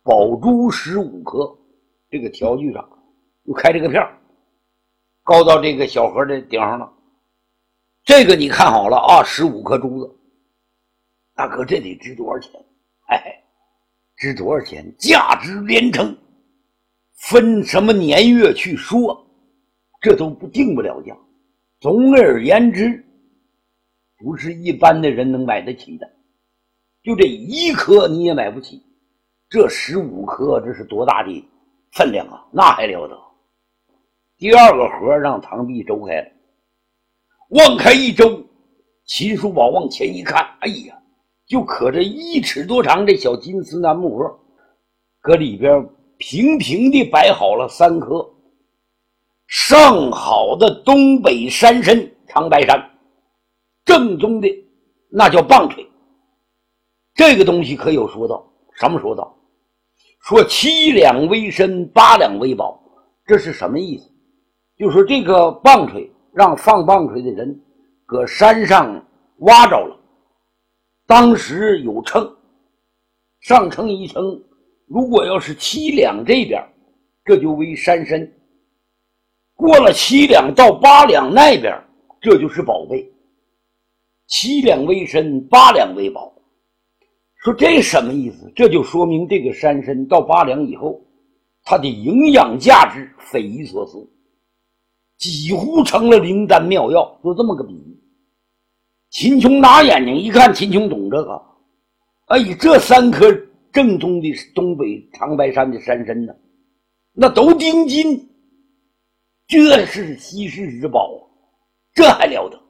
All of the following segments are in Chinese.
宝珠15颗，这个条具上就开这个票，高到这个小盒的顶上了。这个你看好了啊，15颗珠子。大哥，这得值多少钱？值多少钱？价值连城，分什么年月去说，这都定不了价。总而言之，不是一般的人能买得起的。就这1颗你也买不起，这15颗这是多大的分量啊，那还了得。第二个盒让唐弼周开了，往开一周，秦叔宝往前一看，哎呀，就可这1尺多长这小金丝楠木盒，搁里边平平地摆好了3颗上好的东北山参长白山，正宗的那叫棒槌。这个东西可有说道，什么说道？说7两为参，8两为宝，这是什么意思？就说这个棒槌让放棒槌的人搁山上挖着了，当时有称，上称一称，如果要是7两这边，这就为山参，过了7两到8两那边，这就是宝贝。7两为参，8两为宝。说这什么意思？这就说明这个山参到8两以后，它的营养价值匪夷所思，几乎成了灵丹妙药，就这么个比喻。秦琼拿眼睛一看，秦琼懂这个，这3颗正宗的东北长白山的山参呢，那都丁金，这是稀世之宝啊，这还了得。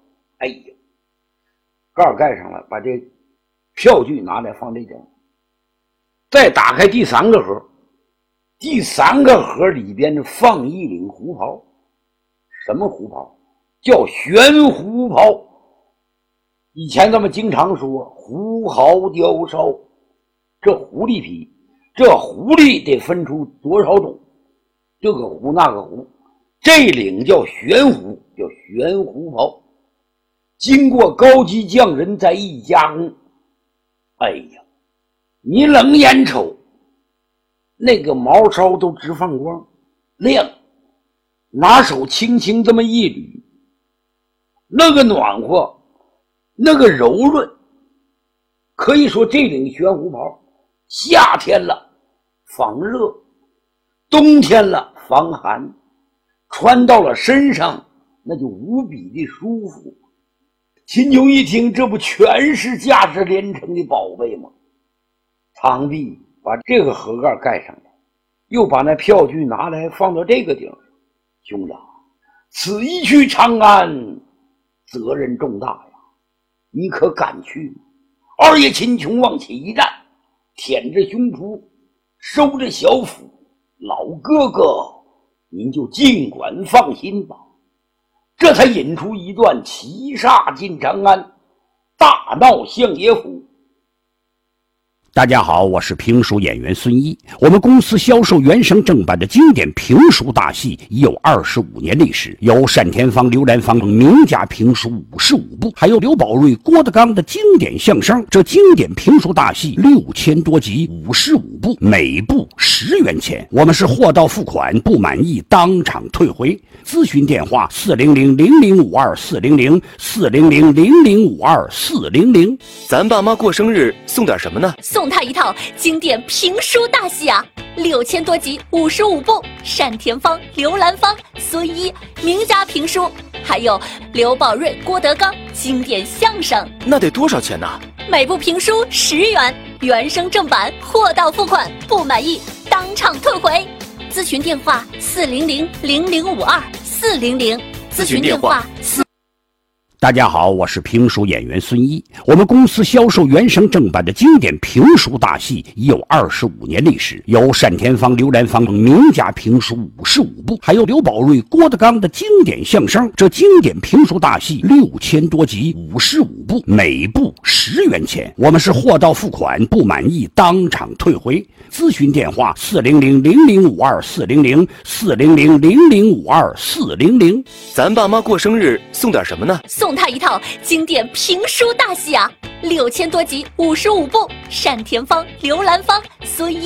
盖盖上了，把这票据拿来放这顶，再打开第3个盒，第3个盒里边放一领胡袍。什么胡袍？叫玄胡袍。以前咱们经常说狐毫雕烧，这狐狸皮，这狐狸得分出多少种，这个狐那个狐，这领叫玄狐，叫玄狐袍，经过高级匠人再一加工，你冷眼瞅，那个毛梢都直放光，亮，拿手轻轻这么一捋，那个暖和，那个柔润，可以说这领玄狐袍，夏天了防热，冬天了防寒，穿到了身上那就无比的舒服。秦琼一听，这不全是价值连城的宝贝吗？唐弼把这个盒盖盖上了，又把那票据拿来放到这个顶上。兄长，此一去长安，责任重大呀，你可敢去吗？二爷秦琼往起一站，舔着胸脯，收着小腹，老哥哥您就尽管放心吧。这才引出一段骑煞进长安，大闹相爷府。 大家好，我是评书演员孙一。我们公司销售原声正版的经典评书大戏已有25年历史，有单田芳、刘兰芳名家评书55部，还有刘宝瑞、郭德纲的经典相声。这经典评书大戏6000多集，55部，每部10元钱。我们是货到付款，不满意当场退回。咨询电话400-0052-400，400-0052-400。 咱爸妈过生日送点什么呢？ 送他一套经典评书大戏啊，6000多集，55部，单田芳、刘兰芳、孙一名家评书，还有刘宝瑞、郭德纲经典相声。 那得多少钱呢？ 每部评书10元，原声正版，货到付款，不满意当场退回。咨询电话400-0052-400，咨询电话大家好，我是评书演员孙一。我们公司销售原声正版的经典评书大戏已有25年历史，有单田芳、刘兰芳名家评书55部，还有刘宝瑞、郭德纲的经典相声。这经典评书大戏6000多集，55部，每部10元钱。我们是货到付款，不满意当场退回。咨询电话400-0052-400，400-0052-400。 咱爸妈过生日送点什么呢？ 送他一套经典评书大戏啊，6000多集，55部，单田芳、刘兰芳、孙一